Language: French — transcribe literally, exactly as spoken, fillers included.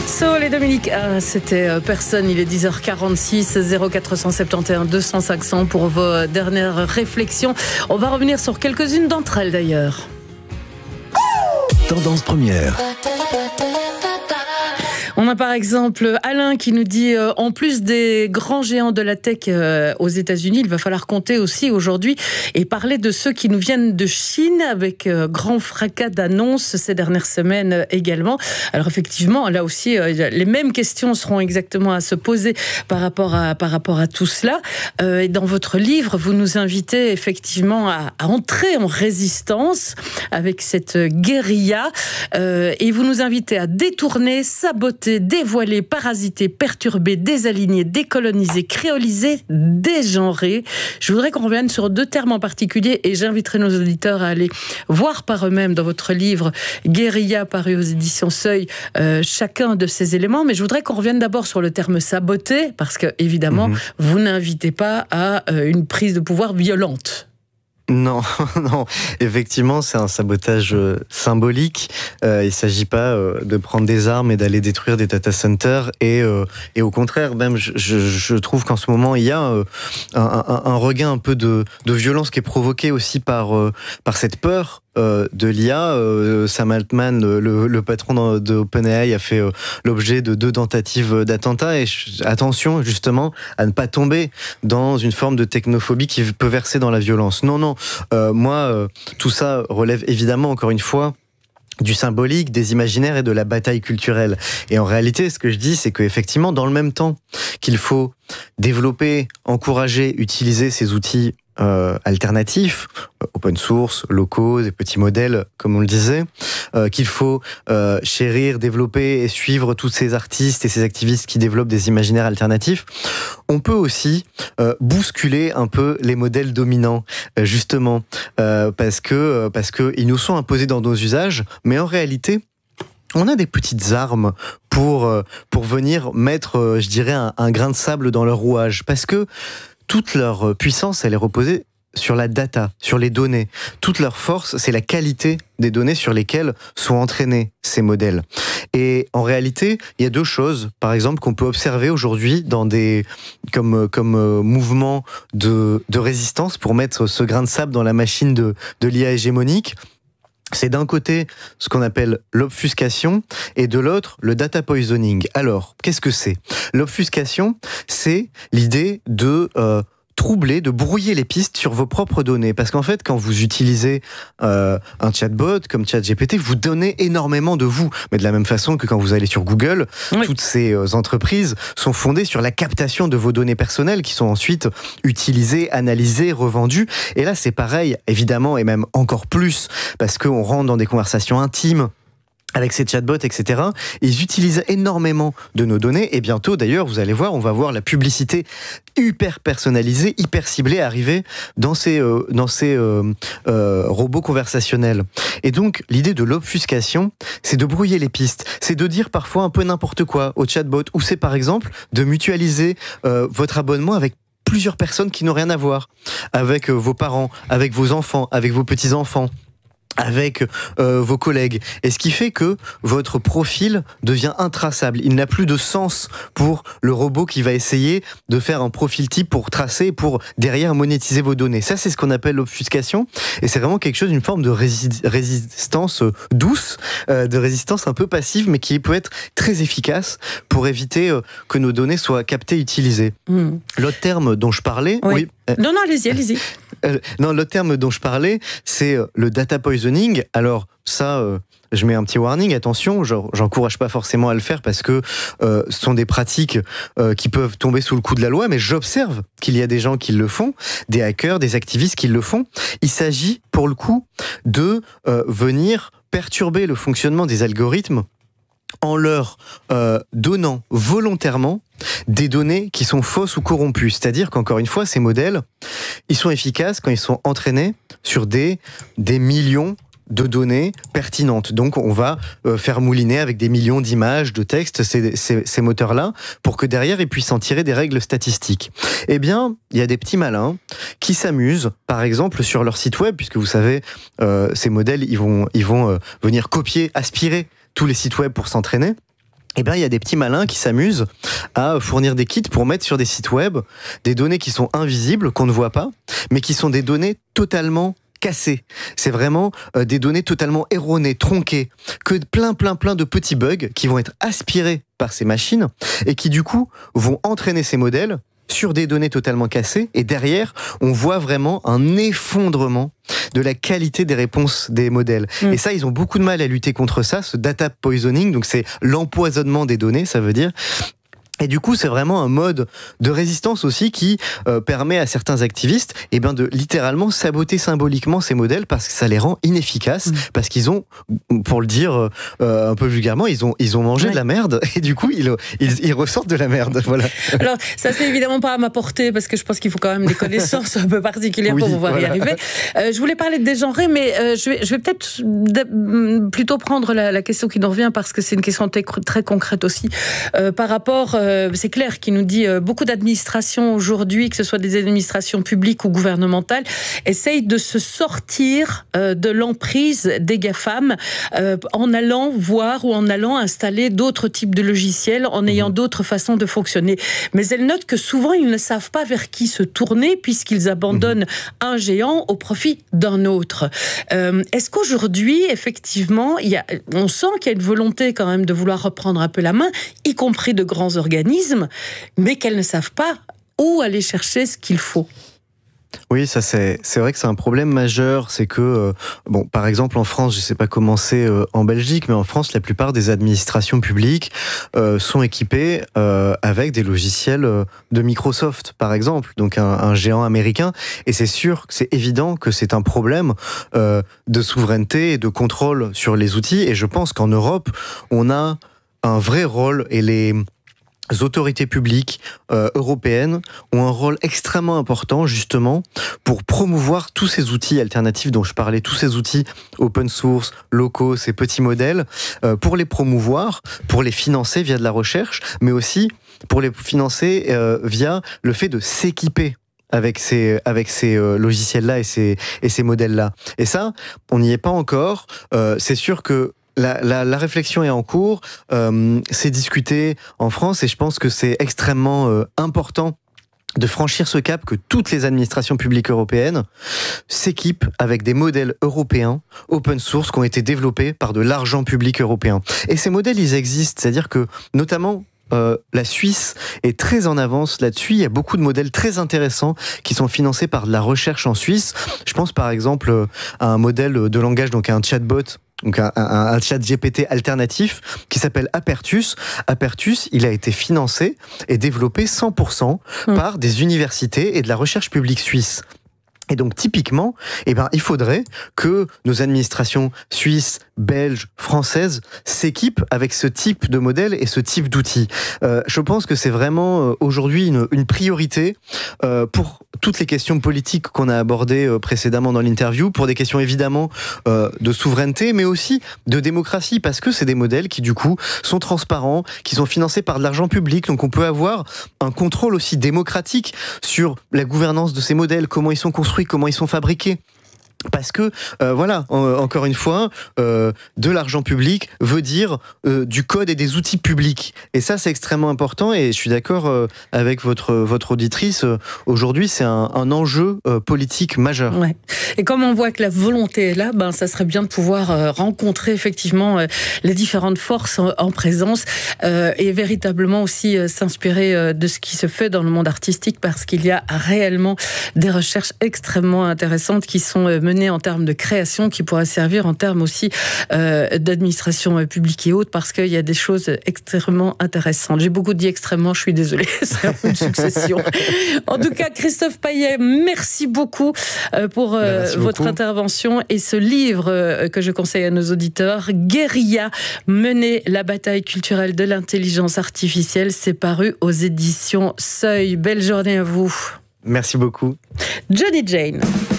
Soul et Dominique, ah, c'était euh, personne, il est dix heures quarante-six, zéro quatre sept un deux cents cinq cents pour vos dernières réflexions. On va revenir sur quelques-unes d'entre elles d'ailleurs. Tendance première. On a par exemple Alain qui nous dit euh, en plus des grands géants de la tech euh, aux États-Unis, il va falloir compter aussi aujourd'hui et parler de ceux qui nous viennent de Chine avec euh, grand fracas d'annonces ces dernières semaines euh, également. Alors effectivement, là aussi, euh, les mêmes questions seront exactement à se poser par rapport à par rapport à tout cela. Euh, et dans votre livre, vous nous invitez effectivement à, à entrer en résistance avec cette guérilla euh, et vous nous invitez à détourner, saboter, dévoiler, parasiter, perturber, désaligner, décoloniser, créoliser, dégenrer. Je voudrais qu'on revienne sur deux termes en particulier et j'inviterai nos auditeurs à aller voir par eux-mêmes dans votre livre Guérilla paru aux éditions Seuil euh, chacun de ces éléments. Mais je voudrais qu'on revienne d'abord sur le terme saboter parce que évidemment, mmh. vous n'invitez pas à euh, une prise de pouvoir violente. Non, non, effectivement, c'est un sabotage euh, symbolique. Euh, il ne s'agit pas euh, de prendre des armes et d'aller détruire des data centers. Et, euh, et au contraire, même, je, je, je trouve qu'en ce moment, il y a euh, un, un, un regain un peu de, de violence qui est provoqué aussi par, euh, par cette peur Euh, de l'I A. Euh, Sam Altman, le, le patron de OpenAI, a fait euh, l'objet de deux tentatives d'attentat. Et je, attention, justement, à ne pas tomber dans une forme de technophobie qui peut verser dans la violence. Non, non. Euh, moi, euh, tout ça relève évidemment, encore une fois, du symbolique, des imaginaires et de la bataille culturelle. Et en réalité, ce que je dis, c'est qu'effectivement, dans le même temps qu'il faut développer, encourager, utiliser ces outils Euh, alternatifs, open source, locaux, des petits modèles, comme on le disait, euh, qu'il faut euh, chérir, développer et suivre tous ces artistes et ces activistes qui développent des imaginaires alternatifs. On peut aussi euh, bousculer un peu les modèles dominants, euh, justement, euh, parce que parce que ils nous sont imposés dans nos usages, mais en réalité, on a des petites armes pour pour venir mettre, je dirais, un, un grain de sable dans leur rouage, parce que toute leur puissance, elle est reposée sur la data, sur les données. Toute leur force, c'est la qualité des données sur lesquelles sont entraînés ces modèles. Et en réalité, il y a deux choses, par exemple, qu'on peut observer aujourd'hui dans des comme comme euh, mouvement de de résistance pour mettre ce grain de sable dans la machine de de l'I A hégémonique. C'est d'un côté ce qu'on appelle l'obfuscation et de l'autre le data poisoning. Alors, qu'est-ce que c'est ? L'obfuscation, c'est l'idée de euh, troubler, de brouiller les pistes sur vos propres données. Parce qu'en fait, quand vous utilisez euh, un chatbot comme ChatGPT, vous donnez énormément de vous. Mais de la même façon que quand vous allez sur Google, oui. toutes ces euh, entreprises sont fondées sur la captation de vos données personnelles qui sont ensuite utilisées, analysées, revendues. Et là, c'est pareil, évidemment, et même encore plus, parce qu'on rentre dans des conversations intimes avec ces chatbots, et cetera. Ils utilisent énormément de nos données et bientôt, d'ailleurs, vous allez voir, on va voir la publicité hyper personnalisée, hyper ciblée arriver dans ces, euh, dans ces euh, euh, robots conversationnels. Et donc, l'idée de l'obfuscation, c'est de brouiller les pistes, c'est de dire parfois un peu n'importe quoi au chatbot, ou c'est par exemple de mutualiser euh, votre abonnement avec plusieurs personnes qui n'ont rien à voir, avec euh, vos parents, avec vos enfants, avec vos petits-enfants, avec euh, vos collègues. Et ce qui fait que votre profil devient intraçable. Il n'a plus de sens pour le robot qui va essayer de faire un profil type pour tracer, pour derrière monétiser vos données. Ça, c'est ce qu'on appelle l'obfuscation. Et c'est vraiment quelque chose, une forme de rési- résistance douce, euh, de résistance un peu passive, mais qui peut être très efficace pour éviter euh, que nos données soient captées, utilisées. Mmh. L'autre terme dont je parlais... Oui. oui euh, non, non, allez-y, allez-y. Euh, non, le terme dont je parlais, c'est le data poisoning. Alors ça, euh, je mets un petit warning, attention, genre, j'encourage pas forcément à le faire parce que euh, ce sont des pratiques euh, qui peuvent tomber sous le coup de la loi, mais j'observe qu'il y a des gens qui le font, des hackers, des activistes qui le font. Il s'agit pour le coup de euh, venir perturber le fonctionnement des algorithmes en leur euh, donnant volontairement des données qui sont fausses ou corrompues. C'est-à-dire qu'encore une fois, ces modèles, ils sont efficaces quand ils sont entraînés sur des, des millions de données pertinentes. Donc, on va euh, faire mouliner avec des millions d'images, de textes, ces, ces, ces moteurs-là, pour que derrière, ils puissent en tirer des règles statistiques. Eh bien, il y a des petits malins qui s'amusent, par exemple, sur leur site web, puisque vous savez, euh, ces modèles, ils vont, ils vont euh, venir copier, aspirer tous les sites web pour s'entraîner. eh bien, il y a des petits malins qui s'amusent à fournir des kits pour mettre sur des sites web des données qui sont invisibles, qu'on ne voit pas, mais qui sont des données totalement cassées. C'est vraiment euh, des données totalement erronées, tronquées, que plein, plein, plein de petits bugs qui vont être aspirés par ces machines et qui, du coup, vont entraîner ces modèles sur des données totalement cassées, et derrière, on voit vraiment un effondrement de la qualité des réponses des modèles. Mmh. Et ça, ils ont beaucoup de mal à lutter contre ça, ce data poisoning, donc c'est l'empoisonnement des données, ça veut dire. Et du coup, c'est vraiment un mode de résistance aussi qui euh, permet à certains activistes eh ben, de littéralement saboter symboliquement ces modèles parce que ça les rend inefficaces, mmh. parce qu'ils ont, pour le dire euh, un peu vulgairement, ils ont, ils ont mangé ouais. de la merde et du coup, ils, ils, ils ressortent de la merde. Voilà. Alors, ça, c'est évidemment pas à ma portée parce que je pense qu'il faut quand même des connaissances un peu particulières oui, pour pouvoir voilà. y arriver. Euh, je voulais parler de dégenré, mais euh, je vais, je vais peut-être plutôt prendre la, la question qui nous revient parce que c'est une question très, très concrète aussi euh, par rapport... Euh, c'est Claire qui nous dit euh, beaucoup d'administrations aujourd'hui, que ce soit des administrations publiques ou gouvernementales, essayent de se sortir euh, de l'emprise des GAFAM euh, en allant voir ou en allant installer d'autres types de logiciels, en ayant d'autres façons de fonctionner. Mais elle note que souvent, ils ne savent pas vers qui se tourner puisqu'ils abandonnent mmh. un géant au profit d'un autre. Euh, est-ce qu'aujourd'hui, effectivement, il y a, on sent qu'il y a une volonté quand même de vouloir reprendre un peu la main, y compris de grands organismes, mais qu'elles ne savent pas où aller chercher ce qu'il faut. Oui, ça c'est c'est vrai que c'est un problème majeur, c'est que euh, bon, par exemple en France, je sais pas comment c'est euh, en Belgique, mais en France, la plupart des administrations publiques euh, sont équipées euh, avec des logiciels euh, de Microsoft, par exemple, donc un, un géant américain, et c'est sûr que c'est évident que c'est un problème euh, de souveraineté et de contrôle sur les outils, et je pense qu'en Europe, on a un vrai rôle et les Les autorités publiques euh, européennes ont un rôle extrêmement important justement pour promouvoir tous ces outils alternatifs dont je parlais, tous ces outils open source, locaux, ces petits modèles, euh, pour les promouvoir, pour les financer via de la recherche, mais aussi pour les financer euh, via le fait de s'équiper avec ces avec ces euh, logiciels-là et ces et ces modèles-là. Et ça, on n'y est pas encore. Euh, c'est sûr que La, la, la réflexion est en cours, euh, c'est discuté en France et je pense que c'est extrêmement euh, important de franchir ce cap que toutes les administrations publiques européennes s'équipent avec des modèles européens open source qui ont été développés par de l'argent public européen. Et ces modèles, ils existent, c'est-à-dire que notamment Euh, la Suisse est très en avance là-dessus. Il y a beaucoup de modèles très intéressants qui sont financés par de la recherche en Suisse. Je pense par exemple à un modèle de langage, donc à un chatbot, donc un, un, un chat G P T alternatif qui s'appelle Apertus. Apertus, il a été financé et développé cent pour cent mmh. par des universités et de la recherche publique suisse. Et donc, typiquement, eh ben, il faudrait que nos administrations suisses, belges, françaises s'équipent avec ce type de modèle et ce type d'outils. Euh, je pense que c'est vraiment euh, aujourd'hui une, une priorité euh, pour toutes les questions politiques qu'on a abordées euh, précédemment dans l'interview, pour des questions évidemment euh, de souveraineté, mais aussi de démocratie, parce que c'est des modèles qui, du coup, sont transparents, qui sont financés par de l'argent public, donc on peut avoir un contrôle aussi démocratique sur la gouvernance de ces modèles, comment ils sont construits, comment ils sont fabriqués. Parce que, euh, voilà, en, encore une fois, euh, de l'argent public veut dire euh, du code et des outils publics. Et ça, c'est extrêmement important. Et je suis d'accord euh, avec votre, votre auditrice. Euh, aujourd'hui, c'est un, un enjeu euh, politique majeur. Ouais. Et comme on voit que la volonté est là, ben, ça serait bien de pouvoir euh, rencontrer effectivement euh, les différentes forces en, en présence euh, et véritablement aussi euh, s'inspirer euh, de ce qui se fait dans le monde artistique, parce qu'il y a réellement des recherches extrêmement intéressantes qui sont euh, menées en termes de création, qui pourraient servir en termes aussi euh, d'administration publique et autres, parce qu'il y a des choses extrêmement intéressantes. J'ai beaucoup dit extrêmement, je suis désolée, c'est une succession. En tout cas, Christophe Payet, merci beaucoup euh, pour euh, merci votre beaucoup. intervention et ce livre euh, que je conseille à nos auditeurs, Guérilla, mener la bataille culturelle de l'intelligence artificielle. C'est paru aux éditions Seuil. Belle journée à vous. Merci beaucoup. Johnny Jane.